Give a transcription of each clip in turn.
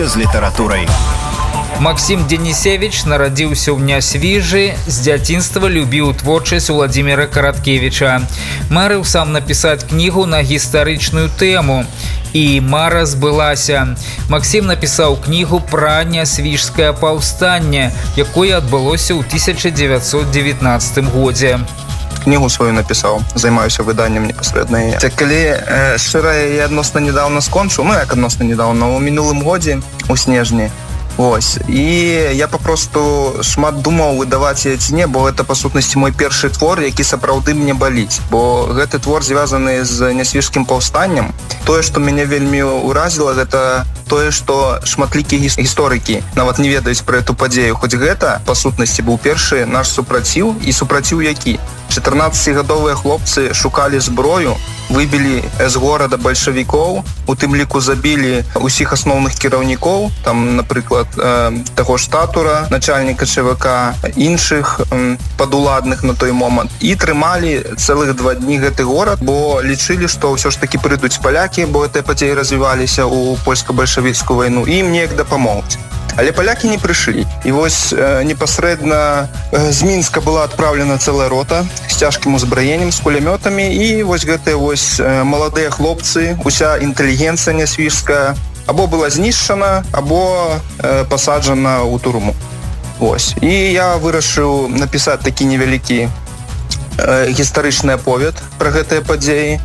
з літаратурай. Максим Денисевич нарадзіўся ў Нясвіжы, з дзяцінства любіў творчасць Уладзіміра Караткевіча. Марыў сам напісаць кнігу на гістарычную тэму. І мара збылася. Максим напісаў кнігу пра Нясвіжскае паўстанне, якое адбылося ў 1919 годзе. Кнігу свою напісаў, займаюся выданнем непасрэдна. Калі шчыра, я адносна недавно скончыў, як адносна недавно, у мінулым годзе, у снежні. Вось. І я папросту шмат думаў выдаваць яе ці не, бо гэта па сутнасці мой першы твор, які сапраўды мне баліць. Бо гэты твор звязаны з Нясвіжскім паўстаннем. Тое, што мяне вельмі ўразіла, гэта тое, што шматлікія гісторыкі нават не ведаюць пра эту падзею. Хоць гэта, па сутнасці, быў першы наш супраціў, і супраціў які? 14-гадовыя хлопцы шукалі зброю, выбілі з горада бальшавікоў, у тым ліку забілі ўсіх асноўных кіраўнікоў, там, напрыклад, таго ж Татура, начальніка ЧВК, іншых падуладных на той момант, і трымалі цэлых 2 дні гэты горад, бо лічылі, што ўсё ж такі прыйдуць палякі, бо гэтыя падзеі развіваліся ў польска-бальшавіцкую вайну, і ім неяк дапамогуць. Але палякі не прыйшлі. І вось непасрэдна з Мінска была адпраўлена цэлая рота з цяжкім узбраеннем, з кулямётамі, і вось гэтыя вось маладыя хлопцы, уся інтэлігенцыя нясвіжская або была знішчана, або пасаджана ў турму. Вось. І я вырашыў напісаць такі невялікі гістарычны аповед пра гэтыя падзеі.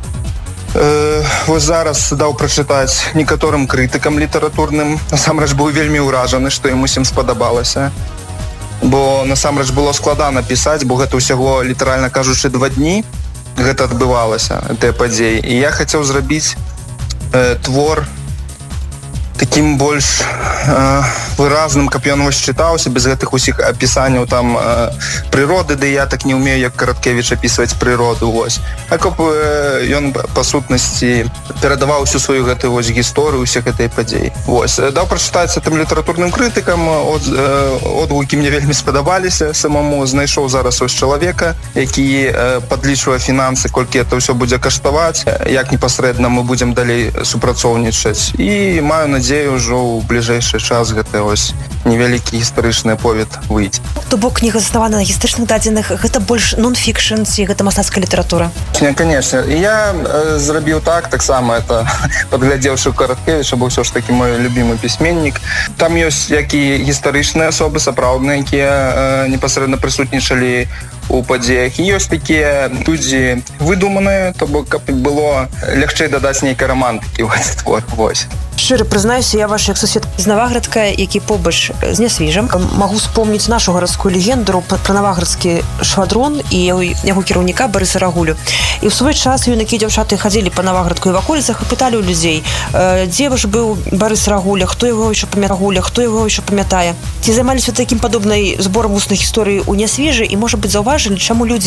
Вось зараз даў прачытаць некаторым крытыкам літаратурным. Насамрэч быў вельмі ўражаны, што ім усім спадабалася. Бо насамрэч было складана пісаць, бо гэта ўсяго, літаральна кажучы, 2 дні гэта адбывалася, гэтыя падзеі. І я хацеў зрабіць твор такім больш выразным, каб ён вось чытаўся, без гэтых усіх апісанняў там прыроды, ды я так не ўмею, як Караткевіч апісваць прыроду, вось. А каб ён, па сутнасці, перадаваў усю сваю гэтую вось гісторыю, усе гэтыя падзеі. Вось. Даў прачытаць тым літаратурным крытыкам, одгукі мне вельмі спадабаліся самому, знайшоў зараз ось чалавека, які падлічвае фінансы, колькі это ўсё будзе каштаваць, як непасрэдна мы будзем далей супрацоўнічаць. І маю надзею ўжо ў бліжэйшы час гэта ось невялікі гістарычны аповед выйдзе. То бок кніга заснавана на гістарычных дадзеных, гэта больш нон-фікшн ці гэта мастацкая літаратура? Не, конечно. І я зрабіў таксама это падглядзеўшы Караткевіча, бо ўсё ж такі мой любімы пісьменнік. Там ёсць як і гістарычныя асобы, сапраўдныя, якія непасрэдна прысутнічалі у падзеях. І ёсць такія людзі выдуманыя, то бок каб было лягчэй дадаць нейкай романтыкі ў гэты твор. Вось. Шчыра прызнаюся, я ваш як сусед з Наваградка, які побач з Нясвіжам. Магу вспомніць нашу гарадскую легенду пра наваградскі швадрон і яго кіраўніка Барыса Рагулю. І ў свой час юнакі і дзяўчаты хадзілі па Наваградку і ваколіцах і пыталі ў людзей, дзе ж быў Барыс Рагуля, хто яго яшчэ памятае. Ці займаліся такім падобнай зборам вусных гісторый у Нясвіжы, і, можа быць, заўважылі, чаму людзі